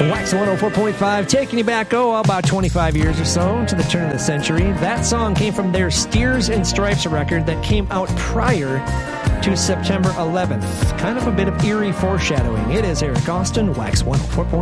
Wax 104.5, taking you back, about 25 years or so to the turn of the century. That song came from their Steers and Stripes record that came out prior to September 11th. Kind of a bit of eerie foreshadowing. It is Eric Austin, Wax 104.5.